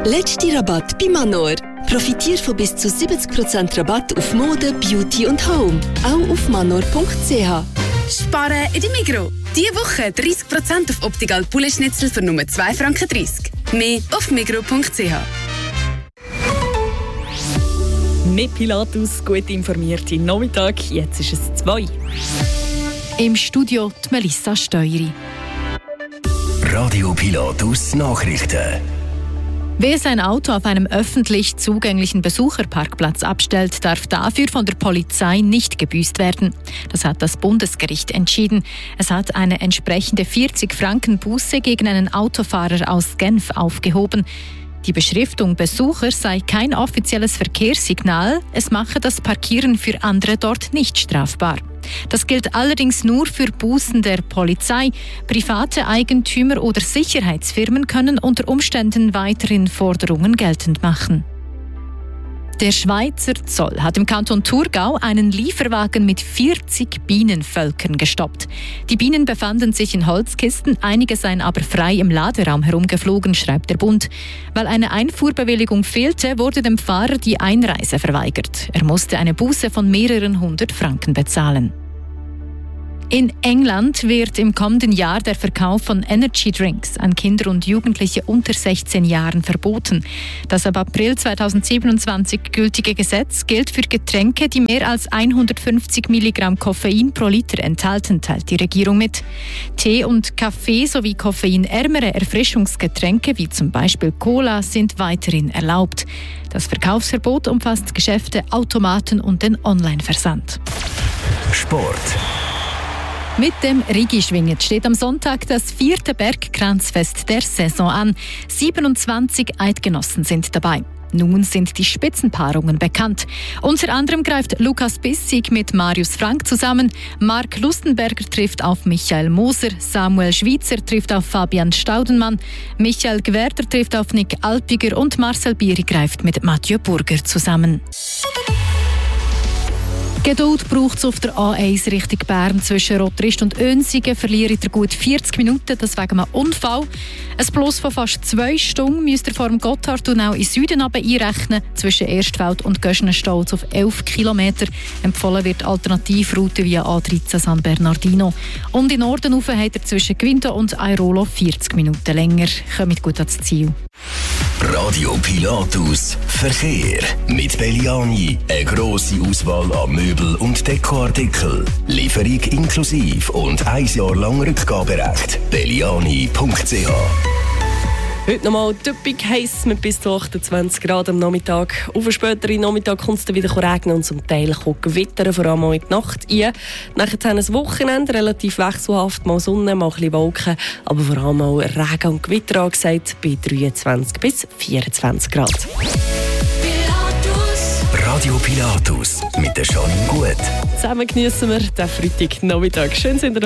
Letzte Rabatt bei Manor. Profitiere von bis zu 70% Rabatt auf Mode, Beauty und Home. Auch auf manor.ch. Sparen in der Migros. Diese Woche 30% auf Optical Poulet-Schnitzel für nur 2,30 Franken. Mehr auf migros.ch. Mit Pilatus, gut informierte Nachmittag. Jetzt ist es 2. Im Studio die Melissa Steueri. Radio Pilatus Nachrichten. Wer sein Auto auf einem öffentlich zugänglichen Besucherparkplatz abstellt, darf dafür von der Polizei nicht gebüßt werden. Das hat das Bundesgericht entschieden. Es hat eine entsprechende 40-Franken-Buße gegen einen Autofahrer aus Genf aufgehoben. Die Beschriftung Besucher sei kein offizielles Verkehrssignal, es mache das Parkieren für andere dort nicht strafbar. Das gilt allerdings nur für Bußen der Polizei. Private Eigentümer oder Sicherheitsfirmen können unter Umständen weiterhin Forderungen geltend machen. Der Schweizer Zoll hat im Kanton Thurgau einen Lieferwagen mit 40 Bienenvölkern gestoppt. Die Bienen befanden sich in Holzkisten, einige seien aber frei im Laderaum herumgeflogen, schreibt der Bund. Weil eine Einfuhrbewilligung fehlte, wurde dem Fahrer die Einreise verweigert. Er musste eine Buße von mehreren 100 Franken bezahlen. In England wird im kommenden Jahr der Verkauf von Energy Drinks an Kinder und Jugendliche unter 16 Jahren verboten. Das ab April 2027 gültige Gesetz gilt für Getränke, die mehr als 150 Milligramm Koffein pro Liter enthalten, teilt die Regierung mit. Tee und Kaffee sowie koffeinärmere Erfrischungsgetränke wie zum Beispiel Cola sind weiterhin erlaubt. Das Verkaufsverbot umfasst Geschäfte, Automaten und den Online-Versand. Sport. Mit dem Rigi-Schwingen steht am Sonntag das 4. Bergkranzfest der Saison an. 27 Eidgenossen sind dabei. Nun sind die Spitzenpaarungen bekannt. Unter anderem greift Lukas Bissig mit Marius Frank zusammen. Marc Lustenberger trifft auf Michael Moser. Samuel Schweitzer trifft auf Fabian Staudenmann. Michael Gwerder trifft auf Nick Alpiger und Marcel Bieri greift mit Mathieu Burger zusammen. Geduld braucht es auf der A1 Richtung Bern. Zwischen Rotrist und Önsigen verliert ihr gut 40 Minuten, das wegen einem Unfall. Ein Plus von fast 2 Stunden müsst ihr vor dem Gotthardtunnel in Süden einrechnen. Zwischen Erstfeld und Göschenstolz auf 11 Kilometer. Empfohlen wird Alternativroute via A13 San Bernardino. Und in Norden rauf habt ihr zwischen Gvinto und Airolo 40 Minuten länger. Kommt gut ans Ziel. Radio Pilatus Verkehr. Mit Belliani eine grosse Auswahl an Möbel- und Dekoartikel. Lieferung inklusiv und 1 Jahr lang Rückgaberecht. Belliani.ch. Heute nochmal typisch heiß mit bis zu 28 Grad am Nachmittag. Auf den späteren Nachmittag kommt es dann wieder regnen und zum Teil gewittern, vor allem auch in die Nacht ein. Nachher haben wir ein Wochenende, relativ wechselhaft, mal Sonne, mal ein bisschen Wolken, aber vor allem auch Regen und Gewitter angesagt bei 23 bis 24 Grad. Radio Pilatus mit der Janine Gut. Zusammen geniessen wir den Freitagnachmittag. Schön sind ihr